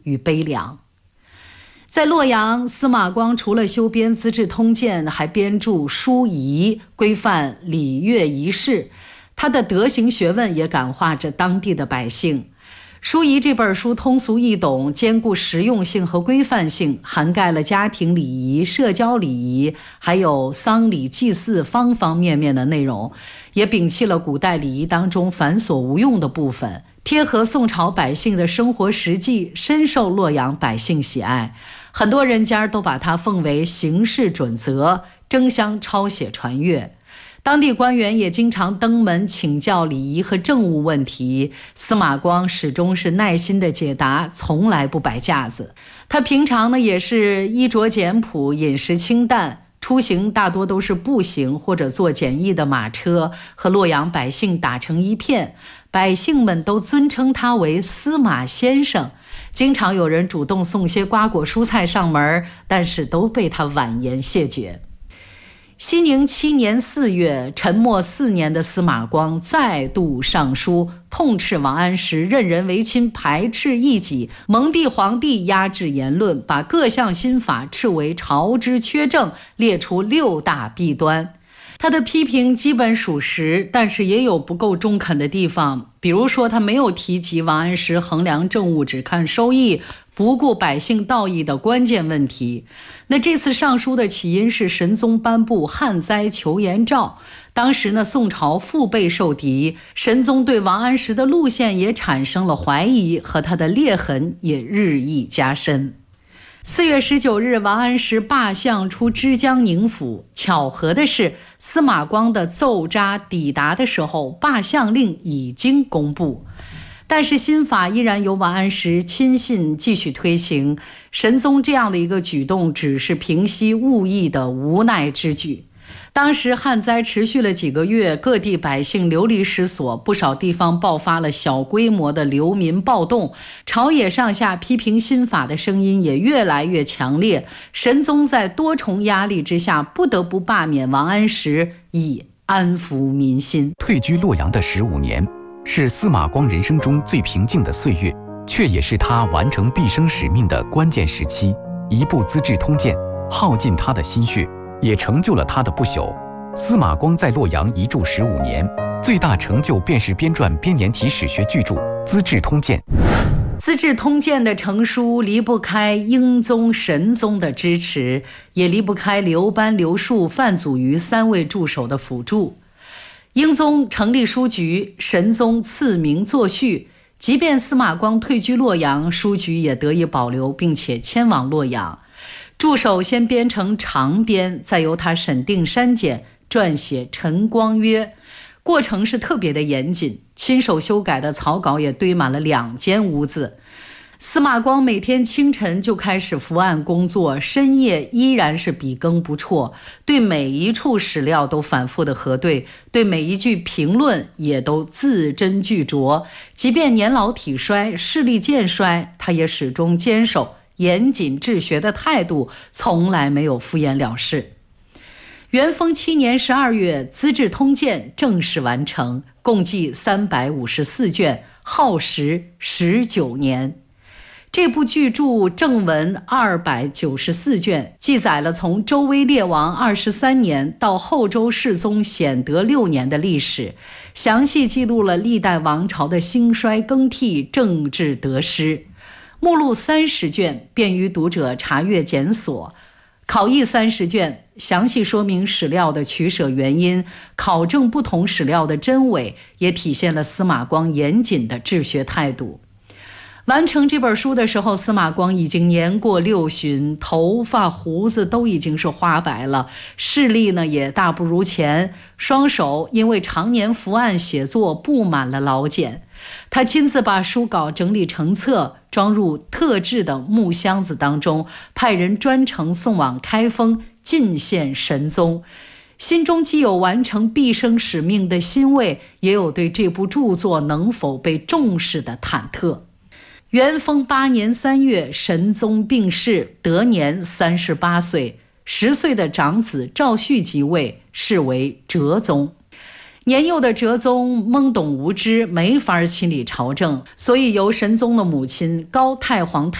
与悲凉。在洛阳，司马光除了修编《资治通鉴》，还编著《书仪》，规范礼乐仪式。他的德行学问也感化着当地的百姓。《书仪》这本书通俗易懂，兼顾实用性和规范性，涵盖了家庭礼仪、社交礼仪，还有丧礼祭祀方方面面的内容，也摒弃了古代礼仪当中繁琐无用的部分，贴合宋朝百姓的生活实际，深受洛阳百姓喜爱。很多人家都把它奉为行事准则，争相抄写传阅。当地官员也经常登门请教礼仪和政务问题，司马光始终是耐心的解答，从来不摆架子。他平常呢也是衣着简朴，饮食清淡，出行大多都是步行或者坐简易的马车，和洛阳百姓打成一片。百姓们都尊称他为司马先生，经常有人主动送些瓜果蔬菜上门，但是都被他婉言谢绝。熙宁7年4月，沉默4年的司马光再度上书，痛斥王安石任人唯亲，排斥异己，蒙蔽皇帝，压制言论，把各项新法斥为朝之缺政，列出6大弊端。他的批评基本属实，但是也有不够中肯的地方。比如说，他没有提及王安石衡量政务只看收益，不顾百姓道义的关键问题。那这次上书的起因是神宗颁布旱灾求援诏，当时呢宋朝腹背受敌，神宗对王安石的路线也产生了怀疑，和他的裂痕也日益加深。4月19日，王安石罢相出枝江宁府。巧合的是，司马光的奏札抵达的时候，罢相令已经公布。但是新法依然由王安石亲信继续推行。神宗这样的一个举动，只是平息误议的无奈之举。当时旱灾持续了几个月，各地百姓流离失所，不少地方爆发了小规模的流民暴动，朝野上下批评新法的声音也越来越强烈。神宗在多重压力之下，不得不罢免王安石，以安抚民心。 退居洛阳的15年，是司马光人生中最平静的岁月，却也是他完成毕生使命的关键时期。一部《资治通鉴》耗尽他的心血，也成就了他的不朽。司马光在洛阳一住15年，最大成就便是编撰编年体史学巨著《资治通鉴》。 《资治通鉴》的成书离不开英宗、神宗的支持，也离不开刘班、刘树、范祖禹3位助手的辅助。英宗成立书局，神宗赐名作序，即便司马光退居洛阳，书局也得以保留，并且迁往洛阳。助手先编成长编，再由他审定删减，撰写《陈光约》，过程是特别的严谨，亲手修改的草稿也堆满了2间屋子。司马光每天清晨就开始伏案工作，深夜依然是笔耕不辍，对每一处史料都反复的核对，对每一句评论也都字斟句酌。即便年老体衰，视力渐衰，他也始终坚守严谨治学的态度，从来没有敷衍了事。元丰7年12月，《资治通鉴》正式完成，共计354卷，耗时19年。这部巨著正文294卷，记载了从周威烈王23年到后周世宗显德6年的历史，详细记录了历代王朝的兴衰更替、政治得失。目录30卷，便于读者查阅检索；考异30卷，详细说明史料的取舍原因，考证不同史料的真伪，也体现了司马光严谨的治学态度。完成这本书的时候，司马光已经年过60，头发胡子都已经是花白了，视力呢也大不如前，双手因为常年伏案写作布满了老茧。他亲自把书稿整理成册，装入特制的木箱子当中，派人专程送往开封进献神宗。心中既有完成毕生使命的欣慰，也有对这部著作能否被重视的忐忑。元丰8年3月，神宗病逝，得年38岁。10岁的长子赵煦即位，是为哲宗。年幼的哲宗懵懂无知，没法亲理朝政，所以由神宗的母亲高太皇